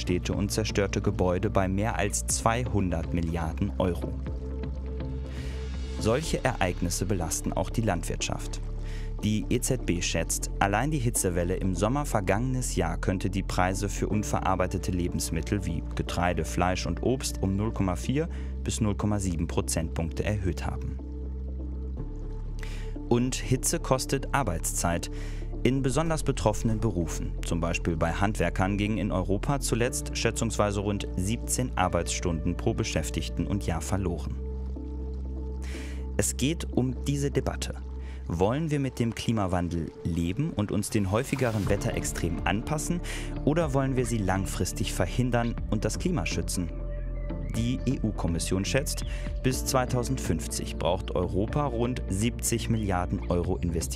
Städte und zerstörte Gebäude bei mehr als 200 Milliarden Euro. Solche Ereignisse belasten auch die Landwirtschaft. Die EZB schätzt, allein die Hitzewelle im Sommer vergangenes Jahr könnte die Preise für unverarbeitete Lebensmittel wie Getreide, Fleisch und Obst um 0,4 bis 0,7 Prozentpunkte erhöht haben. Und Hitze kostet Arbeitszeit. In besonders betroffenen Berufen, zum Beispiel bei Handwerkern, gingen in Europa zuletzt schätzungsweise rund 17 Arbeitsstunden pro Beschäftigten und Jahr verloren. Es geht um diese Debatte. Wollen wir mit dem Klimawandel leben und uns den häufigeren Wetterextremen anpassen, oder wollen wir sie langfristig verhindern und das Klima schützen? Die EU-Kommission schätzt, bis 2050 braucht Europa rund 70 Milliarden Euro Investitionen.